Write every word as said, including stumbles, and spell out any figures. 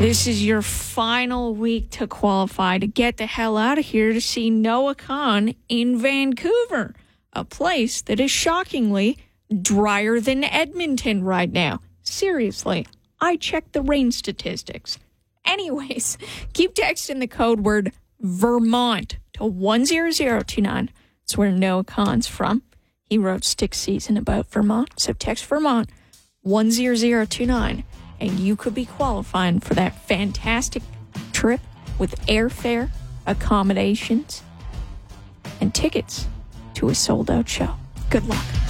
This is your final week to qualify to get the hell out of here to see Noah Kahan in Vancouver, a place that is shockingly drier than Edmonton right now. Seriously, I checked the rain statistics. Anyways, keep texting the code word Vermont to one zero zero two nine. That's where Noah Kahan's from. He wrote Stick Season about Vermont, so text Vermont one zero zero two nine, and you could be qualifying for that fantastic trip with airfare, accommodations, and tickets to a sold-out show. Good luck.